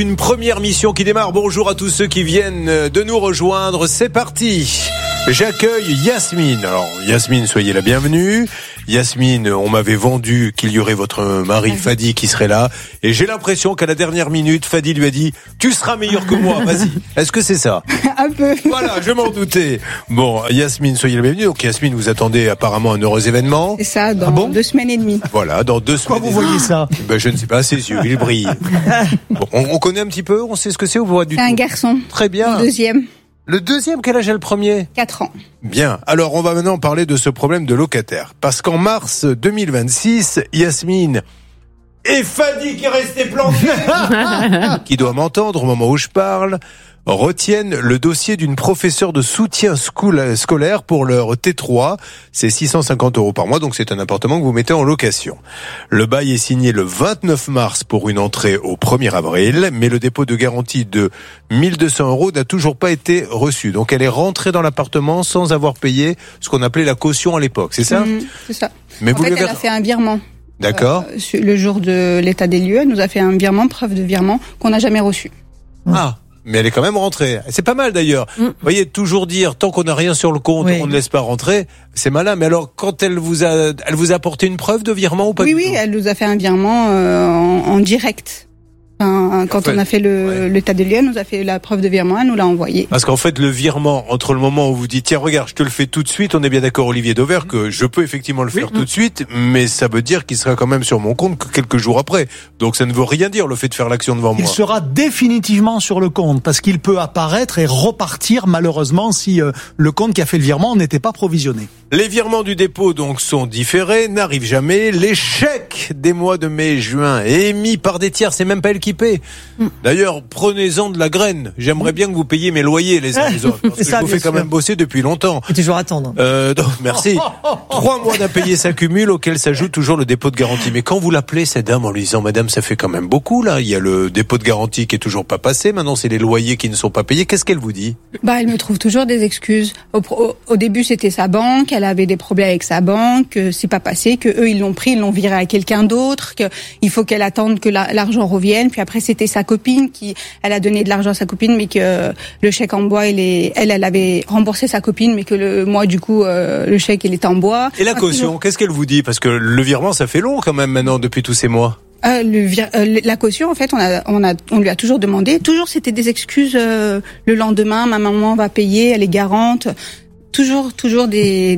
Une première mission qui démarre. Bonjour à tous ceux qui viennent de nous rejoindre. C'est parti. J'accueille Yasmine. Alors Yasmine, soyez la bienvenue. Yasmine, on m'avait vendu qu'il y aurait votre mari Fadi qui serait là. Et j'ai l'impression qu'à la dernière minute, Fadi lui a dit « Tu seras meilleur que moi, vas-y ». Est-ce que c'est ça ? Un peu. Voilà, je m'en doutais. Bon, Yasmine, soyez la bienvenue. Donc Yasmine, vous attendez apparemment un heureux événement. C'est ça, dans 2 semaines et demie. Voilà, dans 2 semaines. Pourquoi vous voyez ça ? Je ne sais pas, ses yeux, ils brillent. Bon, on connaît un petit peu, on sait ce que c'est ou pas du tout ? C'est un garçon. Très bien. Le deuxième. Le deuxième, quel âge a le premier ? 4 ans. Bien. Alors, on va maintenant parler de ce problème de locataire. Parce qu'en mars 2026, Yasmine et Fadi qui est resté planté, qui doit m'entendre au moment où je parle, retiennent le dossier d'une professeure de soutien scolaire pour leur T3. C'est 650 € par mois, donc c'est un appartement que vous mettez en location. Le bail est signé le 29 mars pour une entrée au 1er avril, mais le dépôt de garantie de 1 200 € n'a toujours pas été reçu. Donc elle est rentrée dans l'appartement sans avoir payé ce qu'on appelait la caution à l'époque, c'est ça ? C'est ça. Mais en fait, elle a fait un virement. D'accord. Le jour de l'état des lieux, elle nous a fait un virement, preuve de virement, qu'on n'a jamais reçu. Ah, mais elle est quand même rentrée. C'est pas mal d'ailleurs. Vous voyez, toujours dire, tant qu'on n'a rien sur le compte, on ne laisse pas rentrer, c'est malin. Mais alors, quand elle vous a apporté une preuve de virement ou pas du tout ? Oui, elle nous a fait un virement en direct. Quand on a fait l'état des lieux, elle nous a fait la preuve de virement, elle nous l'a envoyé. Parce qu'en fait, le virement, entre le moment où vous dites, tiens, regarde, je te le fais tout de suite, on est bien d'accord, Olivier Dauvert, que je peux effectivement le faire tout de suite, mais ça veut dire qu'il sera quand même sur mon compte que quelques jours après. Donc ça ne veut rien dire, le fait de faire l'action devant moi. Il sera définitivement sur le compte, parce qu'il peut apparaître et repartir, malheureusement, si le compte qui a fait le virement n'était pas provisionné. Les virements du dépôt, donc, sont différés, n'arrivent jamais. Les chèques des mois de mai, juin, émis par des tiers, c'est même pas elle qui paie. D'ailleurs, prenez-en de la graine. J'aimerais bien que vous payiez mes loyers les uns les autres, parce que je vous fais quand même bosser depuis longtemps. Et toujours attendre. Donc, merci. 3 mois d'impayés s'accumulent, auxquels s'ajoute toujours le dépôt de garantie. Mais quand vous l'appelez, cette dame, en lui disant, madame, ça fait quand même beaucoup, là. Il y a le dépôt de garantie qui est toujours pas passé. Maintenant, c'est les loyers qui ne sont pas payés. Qu'est-ce qu'elle vous dit ? Elle me trouve toujours des excuses. Au début, c'était sa banque. Elle avait des problèmes avec sa banque, que c'est pas passé, que eux ils l'ont pris, ils l'ont viré à quelqu'un d'autre, que il faut qu'elle attende que l'argent revienne. Puis après c'était sa copine elle a donné de l'argent à sa copine, mais que le chèque en bois elle avait remboursé sa copine, mais que le mois du coup le chèque il était en bois. Et la caution, qu'est-ce qu'elle vous dit ? Parce que le virement ça fait long quand même maintenant depuis tous ces mois. La caution, en fait, on lui a toujours demandé. Toujours, c'était des excuses. Le lendemain, ma maman va payer, elle est garante. Toujours des.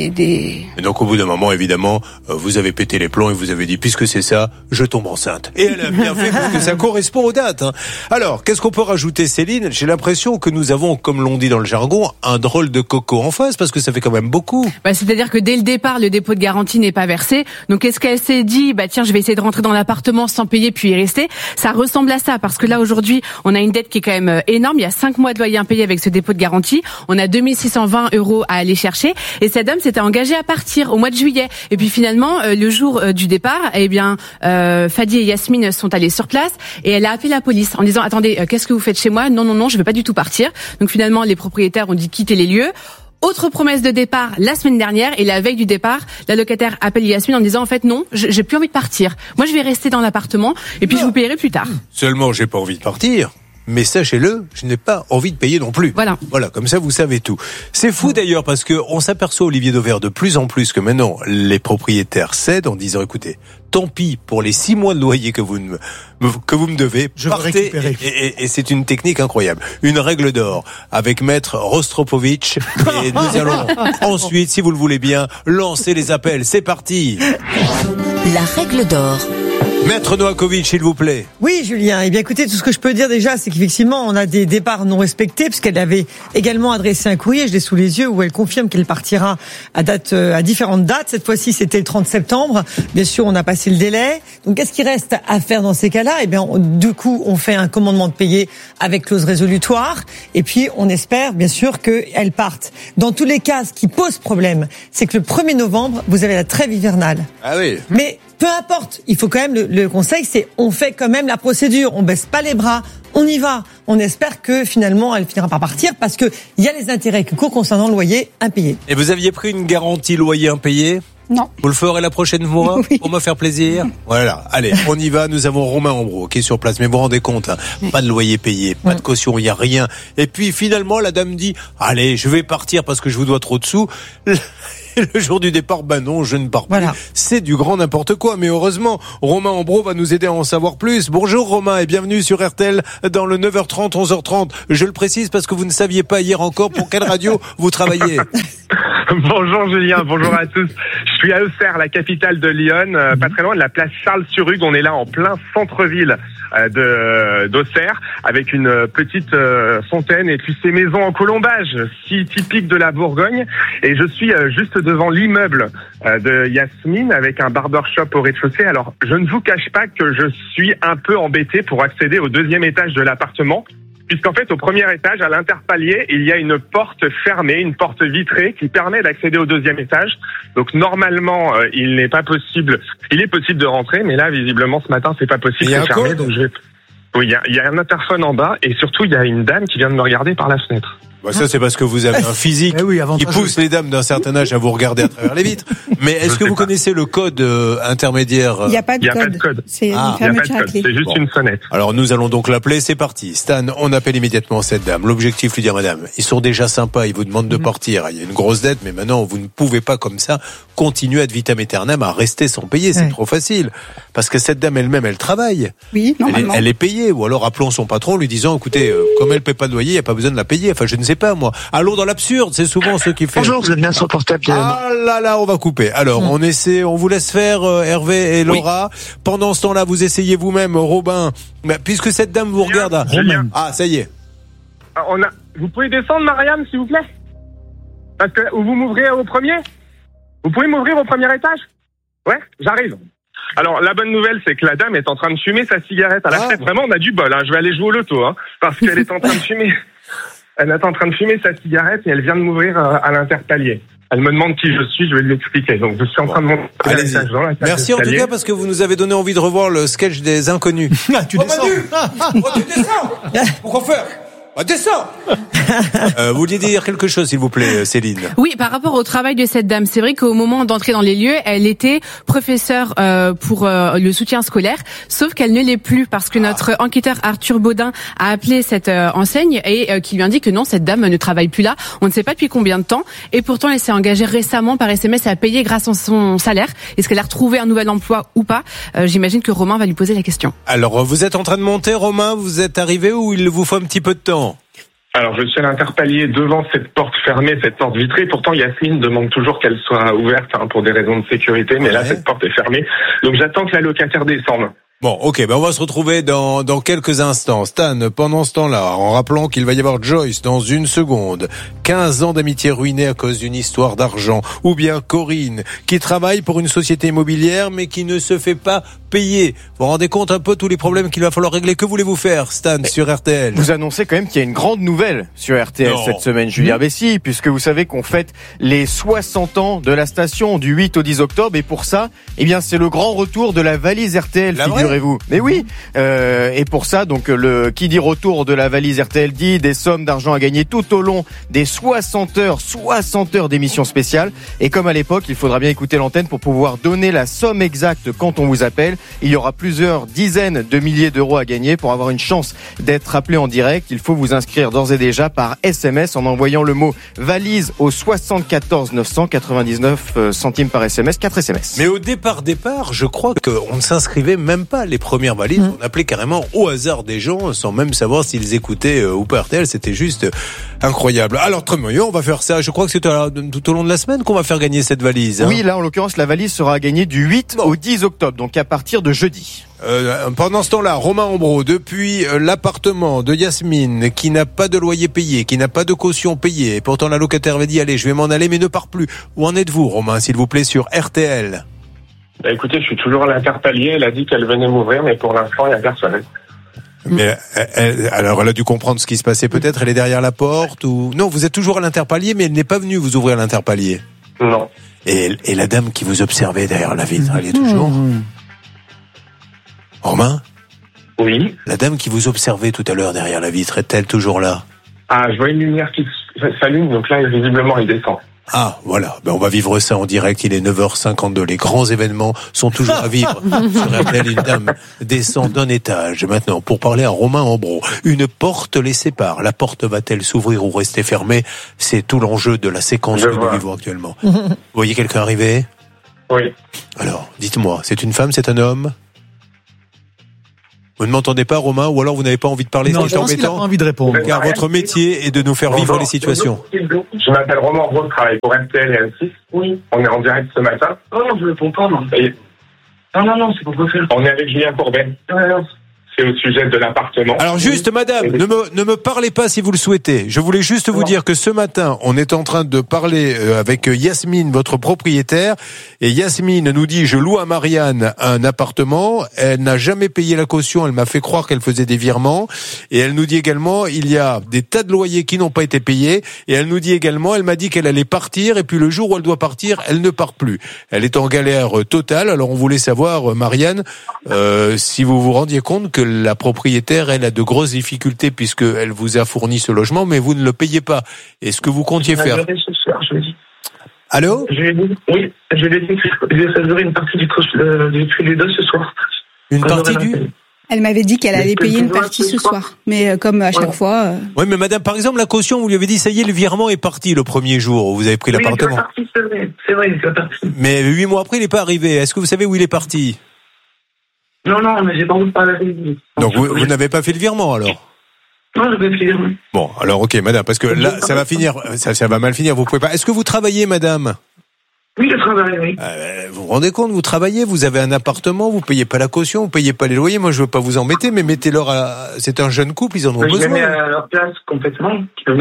Et donc au bout d'un moment, évidemment, vous avez pété les plombs et vous avez dit, puisque c'est ça, je tombe enceinte. Et elle a bien fait parce que ça correspond aux dates. Alors, qu'est-ce qu'on peut rajouter, Céline ? J'ai l'impression que nous avons, comme l'on dit dans le jargon, un drôle de coco en face parce que ça fait quand même beaucoup. C'est-à-dire que dès le départ, le dépôt de garantie n'est pas versé. Donc est-ce qu'elle s'est dit, tiens, je vais essayer de rentrer dans l'appartement sans payer puis y rester ? Ça ressemble à ça parce que là aujourd'hui, on a une dette qui est quand même énorme. Il y a 5 mois de loyer impayé avec ce dépôt de garantie. On a 2620 € à aller chercher et cette dame s'était engagée à partir au mois de juillet et puis finalement le jour du départ Fadi et Yasmine sont allés sur place et elle a appelé la police en disant attendez qu'est-ce que vous faites chez moi ? Non je veux pas du tout partir. Donc finalement les propriétaires ont dit quitter les lieux. Autre promesse de départ la semaine dernière et la veille du départ, la locataire appelle Yasmine en disant en fait non, j'ai plus envie de partir. Moi je vais rester dans l'appartement et puis je vous payerai plus tard. Seulement j'ai pas envie de partir. Mais sachez-le, je n'ai pas envie de payer non plus. Voilà, comme ça vous savez tout. C'est fou d'ailleurs parce que on s'aperçoit, Olivier Dauvert, de plus en plus que maintenant les propriétaires cèdent en disant écoutez, tant pis pour les 6 mois de loyer que vous me devez, je partez. Et c'est une technique incroyable. Une règle d'or avec maître Rostropovitch et nous allons ensuite, si vous le voulez bien, lancer les appels. C'est parti. La règle d'or. Maître Novakovic, s'il vous plaît. Oui, Julien. Eh bien, écoutez, tout ce que je peux dire déjà, c'est qu'effectivement, on a des départs non respectés, puisqu'elle avait également adressé un courrier, je l'ai sous les yeux, où elle confirme qu'elle partira à différentes dates. Cette fois-ci, c'était le 30 septembre. Bien sûr, on a passé le délai. Donc, qu'est-ce qui reste à faire dans ces cas-là ? Eh bien, du coup, on fait un commandement de payer avec clause résolutoire. Et puis, on espère, bien sûr, qu'elle parte. Dans tous les cas, ce qui pose problème, c'est que le 1er novembre, vous avez la trêve hivernale. Ah oui. Mais peu importe, il faut quand même, le conseil, c'est on fait quand même la procédure, on baisse pas les bras, on y va. On espère que finalement elle finira par partir parce que il y a les intérêts qui courent concernant le loyer impayé. Et vous aviez pris une garantie loyer impayé ? Non. Vous le ferez la prochaine fois Oui. pour me faire plaisir. Voilà. Allez, on y va. Nous avons Romain Ambro qui est sur place. Mais vous vous rendez compte, hein, pas de loyer payé, pas de caution, il y a rien. Et puis finalement, la dame dit allez, je vais partir parce que je vous dois trop de sous. Le jour du départ, non, je ne pars plus. Voilà. C'est du grand n'importe quoi. Mais heureusement, Romain Ambro va nous aider à en savoir plus. Bonjour Romain et bienvenue sur RTL dans le 9h30, 11h30. Je le précise parce que vous ne saviez pas hier encore pour quelle radio vous travaillez. Bonjour Julien, bonjour à tous. Je suis à Auxerre, la capitale de Lyon, pas très loin de la place Charles-sur-Hugue. On est là en plein centre-ville d'Auxerre, avec une petite fontaine et puis ces maisons en colombage, si typiques de la Bourgogne. Et je suis juste devant l'immeuble de Yasmine, avec un barbershop au rez-de-chaussée. Alors, je ne vous cache pas que je suis un peu embêté pour accéder au 2e étage de l'appartement. Puisqu'en fait, au 1er étage, à l'interpalier, il y a une porte fermée, une porte vitrée qui permet d'accéder au 2e étage. Donc normalement, il est possible de rentrer, mais là, visiblement, ce matin, c'est pas possible, c'est fermé. Donc oui, il y a un interphone en bas et surtout, il y a une dame qui vient de me regarder par la fenêtre. Ça, c'est parce que vous avez un physique qui pousse les dames d'un certain âge à vous regarder à travers les vitres. Mais est-ce que vous connaissez le code intermédiaire? Il n'y a pas de code. C'est une fermeture à clé. C'est juste une fenêtre. Alors nous allons donc l'appeler, c'est parti. Stan, on appelle immédiatement cette dame. L'objectif, lui dire, madame, ils sont déjà sympas, ils vous demandent de partir. Il y a une grosse dette, mais maintenant, vous ne pouvez pas comme ça continuer ad vitam aeternam à rester sans payer. C'est trop facile. Parce que cette dame elle-même, elle travaille. Oui, normalement. Elle est payée. Ou alors appelons son patron, lui disant, écoutez, comme elle ne paie pas de loyer, il n'y a pas besoin de la payer. Enfin, je ne sais pas, moi. Allons dans l'absurde, c'est souvent ce qui fait. Bonjour, vous êtes bien sur le portable. Ah là, on va couper. Alors, on vous laisse faire, Hervé et Laura. Oui. Pendant ce temps-là, vous essayez vous-même, Robin, puisque cette dame vous regarde. Julien. Ah, ça y est. Vous pouvez descendre, Mariam, s'il vous plaît? Parce que vous m'ouvrez au premier? Vous pouvez m'ouvrir au 1er étage? Ouais, j'arrive. Alors, la bonne nouvelle, c'est que la dame est en train de fumer sa cigarette à la fenêtre. Vraiment, on a du bol, hein. Je vais aller jouer au loto, hein, parce qu'elle est en train de fumer. Elle est en train de fumer sa cigarette et elle vient de m'ouvrir à l'interpalier. Elle me demande qui je suis, je vais lui expliquer. Donc, je suis en train de monter. Merci en tout cas parce que vous nous avez donné envie de revoir le sketch des inconnus. Tu descends. Tu descends. Pourquoi faire? Descends. Vous vouliez dire quelque chose, s'il vous plaît, Céline? Oui, par rapport au travail de cette dame, c'est vrai qu'au moment d'entrer dans les lieux, elle était professeure pour le soutien scolaire, sauf qu'elle ne l'est plus parce que notre enquêteur Arthur Baudin a appelé cette enseigne et qui lui indique que non, cette dame ne travaille plus là. On ne sait pas depuis combien de temps et pourtant elle s'est engagée récemment par SMS à payer grâce à son salaire. Est-ce qu'elle a retrouvé un nouvel emploi ou pas? J'imagine que Romain va lui poser la question. Alors, vous êtes en train de monter, Romain? Vous êtes arrivé ou il vous faut un petit peu de temps? Alors, je suis à l'interpalier devant cette porte fermée, cette porte vitrée. Pourtant, Yasmine demande toujours qu'elle soit ouverte pour des raisons de sécurité. Mais là, cette porte est fermée. Donc, j'attends que la locataire descende. Bon, ok, on va se retrouver dans quelques instants. Stan, pendant ce temps-là, en rappelant qu'il va y avoir Joyce dans une seconde, 15 ans d'amitié ruinée à cause d'une histoire d'argent, ou bien Corinne, qui travaille pour une société immobilière, mais qui ne se fait pas payer. Vous vous rendez compte un peu tous les problèmes qu'il va falloir régler? Que voulez-vous faire, Stan, sur RTL? Vous annoncez quand même qu'il y a une grande nouvelle sur RTL cette semaine, Julien Bessy, puisque vous savez qu'on fête les 60 ans de la station du 8 au 10 octobre, et pour ça, c'est le grand retour de la valise RTL, figurez-vous. Mais oui, et pour ça, donc, qui dit retour de la valise RTL dit des sommes d'argent à gagner tout au long des 60 heures d'émissions spéciales. Et comme à l'époque, il faudra bien écouter l'antenne pour pouvoir donner la somme exacte quand on vous appelle. Il y aura plusieurs dizaines de milliers d'euros à gagner. Pour avoir une chance d'être appelé en direct, il faut vous inscrire d'ores et déjà par SMS en envoyant le mot valise au 74 999 centimes par SMS, 4 SMS. Mais au départ, je crois qu'on ne s'inscrivait même pas les premières valises. On appelait carrément au hasard des gens sans même savoir s'ils écoutaient ou pas RTL. C'était juste incroyable. Alors, très bien, on va faire ça. Je crois que c'est tout au long de la semaine qu'on va faire gagner cette valise. Oui, là, en l'occurrence, la valise sera gagnée du 8 au 10 octobre, donc à partir de jeudi. Pendant ce temps-là, Romain Ambro, depuis l'appartement de Yasmine, qui n'a pas de loyer payé, qui n'a pas de caution payée, et pourtant la locataire avait dit, allez, je vais m'en aller, mais ne pars plus. Où en êtes-vous, Romain, s'il vous plaît, sur RTL? Écoutez, je suis toujours à l'interpalier. Elle a dit qu'elle venait m'ouvrir, mais pour l'instant, il n'y a personne. Mais alors, elle a dû comprendre ce qui se passait peut-être. Elle est derrière la porte ou non? Vous êtes toujours à l'interpalier, mais elle n'est pas venue vous ouvrir l'interpalier. Non. Et la dame qui vous observait derrière la vitre, elle est toujours. Romain? Oui. La dame qui vous observait tout à l'heure derrière la vitre, est-elle toujours là? Ah, je vois une lumière qui s'allume, donc là, visiblement, il descend. Ah, voilà. Ben, on va vivre ça en direct. Il est 9h52. Les grands événements sont toujours à vivre. Sur RTL, une dame descend d'un étage. Maintenant, pour parler à Romain Ambro, une porte les sépare. La porte va-t-elle s'ouvrir ou rester fermée? C'est tout l'enjeu de la séquence que nous vivons actuellement. Vous voyez quelqu'un arriver? Oui. Alors, dites-moi, c'est une femme, c'est un homme? Vous ne m'entendez pas, Romain, ou alors vous n'avez pas envie de parler? Non, c'est je pense qu'il n'a pas embêtant. envie de répondre. Car votre métier est de nous faire vivre les situations. Je m'appelle Romain Ambro, je travaille pour RTL et M6. Oui. On est en direct ce matin. Oh non, je ne réponds pas, non. Non, c'est pour quoi faire. On est avec Julien Courbet. C'est au sujet de l'appartement. Alors juste, madame, ne me parlez pas si vous le souhaitez. Je voulais juste vous dire que ce matin, on est en train de parler avec Yasmine, votre propriétaire, et Yasmine nous dit, je loue à Marianne un appartement, elle n'a jamais payé la caution, elle m'a fait croire qu'elle faisait des virements, et elle nous dit également, il y a des tas de loyers qui n'ont pas été payés, et elle nous dit également, elle m'a dit qu'elle allait partir, et puis le jour où elle doit partir, elle ne part plus. Elle est en galère totale, alors on voulait savoir, Marianne, si vous vous rendiez compte que la propriétaire, elle a de grosses difficultés puisqu'elle vous a fourni ce logement, mais vous ne le payez pas. Est-ce que vous comptiez faire? Ce soir, je dis. Allô? Oui, je vais faire une partie du dos ce soir. Une partie du? Elle m'avait dit qu'elle allait payer une partie ce soir. Mais comme à chaque fois... Oui, mais madame, par exemple, la caution, vous lui avez dit, ça y est, le virement est parti le premier jour où vous avez pris l'appartement. C'est vrai, il est parti. Mais 8 mois après, il n'est pas arrivé. Est-ce que vous savez où il est parti? Non, mais j'ai pas envie de parler avec lui. Donc vous n'avez pas fait le virement alors? Non, je vais finir. Bon, alors ok, madame, parce que là, ça va finir, ça va mal finir. Vous pouvez pas. Est-ce que vous travaillez, madame? Oui, je travaille, oui. Vous vous rendez compte, vous travaillez, vous avez un appartement, vous payez pas la caution, vous payez pas les loyers. Moi, je veux pas vous embêter, mais mettez-leur c'est un jeune couple, ils en ont besoin. Je les mets à leur place complètement.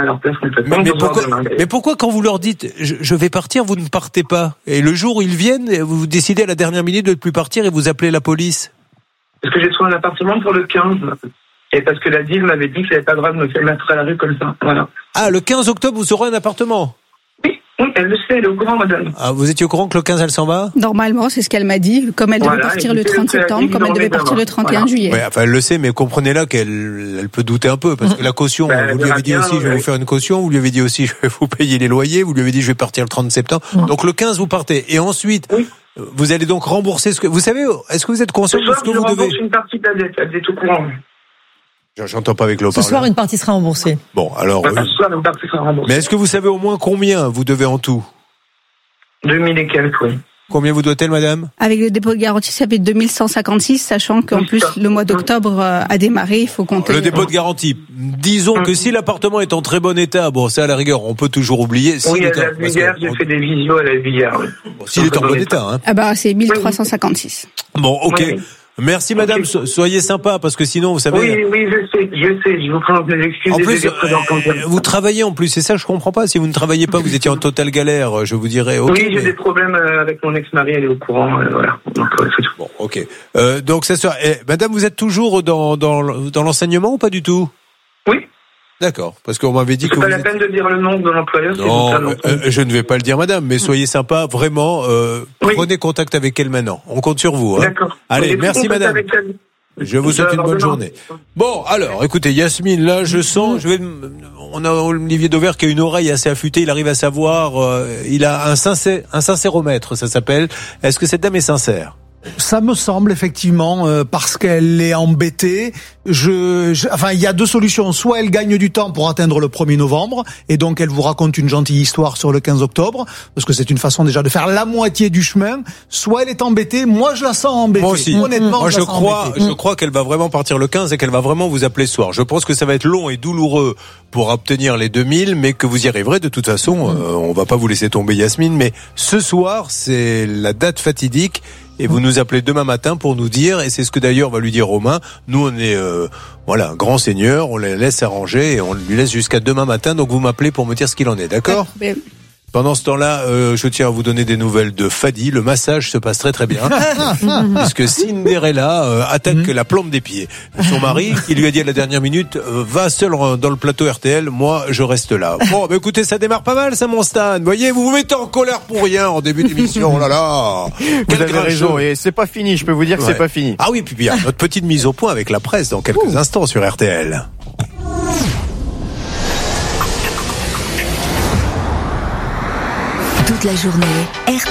Mais pourquoi quand vous leur dites, je vais partir, vous ne partez pas? Et le jour où ils viennent, vous décidez à la dernière minute de ne plus partir et vous appelez la police? Parce que j'ai trouvé un appartement pour le 15. Et parce que la DIL m'avait dit que j'avais pas le droit de me faire mettre à la rue comme ça. Voilà. Ah, le 15 octobre, vous aurez un appartement? Oui, elle le sait, elle est au courant, madame. Ah, vous étiez au courant que le 15, elle s'en va? Normalement, c'est ce qu'elle m'a dit. Comme elle devait partir le 30 septembre, comme elle devait partir le 31 juillet. Ouais, enfin, elle le sait, mais comprenez-là qu'elle peut douter un peu. Parce que la caution, vous lui avez dit aussi, je vais vous faire une caution. Vous lui avez dit aussi, je vais vous payer les loyers. Vous lui avez dit, je vais partir le 30 septembre. Donc le 15, vous partez. Et ensuite... Oui. Vous allez donc rembourser ce que... Vous savez, est-ce que vous êtes conscient de ce que vous devez? Une partie de la dette, elle est tout courant. J'entends pas avec l'eau-parleur. Ce soir, une partie sera remboursée. Bon, alors... Ce soir, une partie sera remboursée. Mais est-ce que vous savez au moins combien vous devez en tout? 2000 et quelques, oui. Combien vous doit-elle, madame? Avec le dépôt de garantie, ça fait 2156, sachant qu'en plus, le mois d'octobre a démarré, il faut compter... Le dépôt de garantie. Disons que si l'appartement est en très bon état, bon, ça, à la rigueur, on peut toujours oublier. Oui, à la vue hier, j'ai fait des visios à la vue hier. Bon, s'il est en bon état, hein. Ah bah, c'est 1356. Bon, ok. Oui. Merci madame, soyez sympa parce que sinon vous savez. Oui, je vous présente mes excuses. En plus, vous travaillez en plus, c'est ça je comprends pas. Si vous ne travaillez pas, vous étiez en totale galère, je vous dirais. Okay, oui, j'ai des problèmes avec mon ex-mari, elle est au courant, voilà. Donc c'est tout. Bon, ok. Donc ça sera. Madame, vous êtes toujours dans l'enseignement ou pas du tout? Oui. D'accord, parce qu'on m'avait dit que... C'est pas la peine de dire le nom de l'employeur. Non, je ne vais pas le dire, madame, mais soyez sympa, vraiment, prenez contact avec elle maintenant. On compte sur vous. Hein. D'accord. Allez, merci madame. Je vous souhaite une bonne journée. Bon, alors, écoutez, Yasmine, là, je sens, on a Olivier Dauvert qui a une oreille assez affûtée, il arrive à savoir, il a un sincéromètre, ça s'appelle. Est-ce que cette dame est sincère? Ça me semble effectivement parce qu'elle est embêtée. Enfin, il y a deux solutions. Soit elle gagne du temps pour atteindre le 1er novembre et donc elle vous raconte une gentille histoire sur le 15 octobre parce que c'est une façon déjà de faire la moitié du chemin. Soit elle est embêtée. Moi, je la sens embêtée. Moi aussi. Honnêtement, moi, je crois qu'elle va vraiment partir le 15 et qu'elle va vraiment vous appeler ce soir. Je pense que ça va être long et douloureux pour obtenir les 2000, mais que vous y arriverez de toute façon. On va pas vous laisser tomber, Yasmine, mais ce soir, c'est la date fatidique. Et vous nous appelez demain matin pour nous dire, et c'est ce que d'ailleurs va lui dire Romain, nous on est grand seigneur, on les laisse arranger et on lui laisse jusqu'à demain matin, donc vous m'appelez pour me dire ce qu'il en est, d'accord? Pendant ce temps-là, je tiens à vous donner des nouvelles de Fadi. Le massage se passe très très bien. Puisque Cinderella attaque la plante des pieds. Son mari, qui lui a dit à la dernière minute, va seul dans le plateau RTL, moi je reste là. Bon, bah écoutez, ça démarre pas mal ça mon Stan. Vous voyez, vous vous mettez en colère pour rien en début d'émission. Oh là là. Vous avez raison, et c'est pas fini, je peux vous dire que c'est pas fini. Ah oui, puis il y a notre petite mise au point avec la presse dans quelques instants sur RTL. toute la journée, RTL.